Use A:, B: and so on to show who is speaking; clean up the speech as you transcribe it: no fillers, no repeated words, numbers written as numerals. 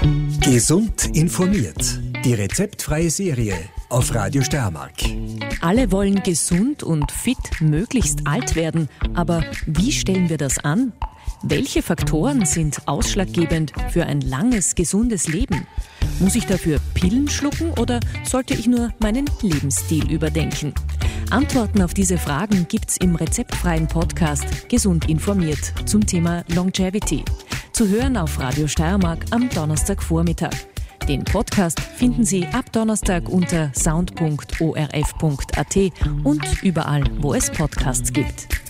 A: Gesund informiert. Die rezeptfreie Serie auf Radio Steiermark.
B: Alle wollen gesund und fit möglichst alt werden, aber wie stellen wir das an? Welche Faktoren sind ausschlaggebend für ein langes, gesundes Leben? Muss ich dafür Pillen schlucken oder sollte ich nur meinen Lebensstil überdenken? Antworten auf diese Fragen gibt's im rezeptfreien Podcast Gesund informiert zum Thema Longevity. Zu hören auf Radio Steiermark am Donnerstagvormittag. Den Podcast finden Sie ab Donnerstag unter sound.orf.at und überall, wo es Podcasts gibt.